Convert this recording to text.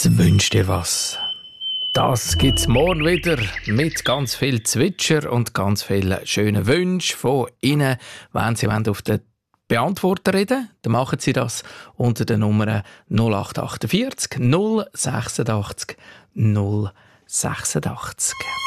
Was wünscht ihr was? Das gibt's morgen wieder mit ganz viel Zwitscher und ganz vielen schönen Wünschen von Ihnen. Wenn Sie auf den Beantworter reden, dann machen Sie das unter der Nummer 0848 086 086.